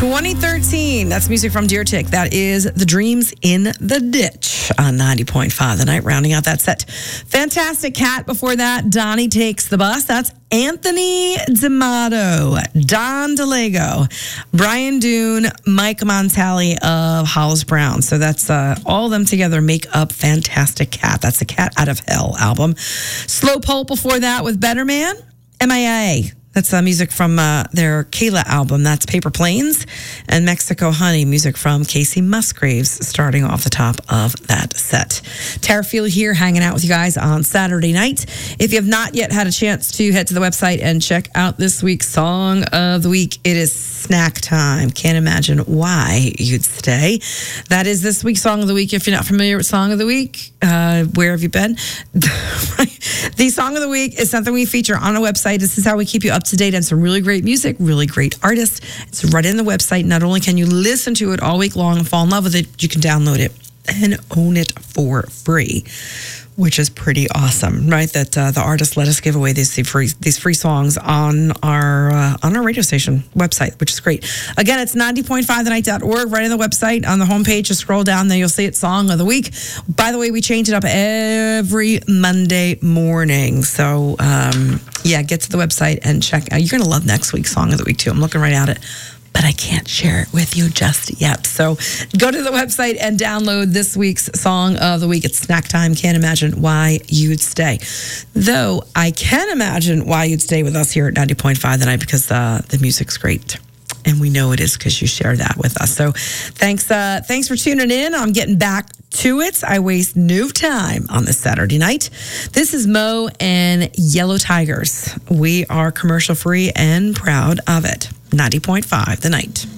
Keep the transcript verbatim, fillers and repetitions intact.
twenty thirteen. That's music from Deer Tick. That is The Dreams in the Ditch on ninety point five The Night, rounding out that set. Fantastic Cat before that. Donnie Takes the Bus. That's Anthony D'Amato, Don DeLego, Brian Dune, Mike Montali of Hollis Brown. So that's uh, all of them together make up Fantastic Cat. That's the Cat Out of Hell album. Slow Pulp before that with Better Man, M I A. That's uh, music from uh, their Kayla album. That's Paper Planes. And Mexico Honey, music from Casey Musgraves, starting off the top of that set. Tara Field here, hanging out with you guys on Saturday night. If you have not yet had a chance to head to the website and check out this week's Song of the Week, it is snack time. Can't imagine why you'd stay. That is this week's Song of the Week. If you're not familiar with Song of the Week, uh, where have you been? The Song of the Week is something we feature on our website. This is how we keep you up to date on some really great music, really great artists. It's right in the website. Not only can you listen to it all week long and fall in love with it, you can download it and own it for free, which is pretty awesome, right? That uh, the artists let us give away these free these free songs on our uh, on our radio station website, which is great. Again, it's ninety point five the night dot org, right on the website. On the homepage, just scroll down there, you'll see it, Song of the Week. By the way, we change it up every Monday morning. So, um, yeah, get to the website and check out. You're going to love next week's Song of the Week, too. I'm looking right at it, but I can't share it with you just yet. So go to the website and download this week's Song of the Week. It's snack time. Can't imagine why you'd stay. Though I can imagine why you'd stay with us here at ninety point five The Night, because uh, the music's great. And we know it is because you share that with us. So thanks, uh, thanks for tuning in. I'm getting back to it. I waste no time on this Saturday night. This is Mo and Yellow Tigers. We are commercial free and proud of it. ninety point five The Night.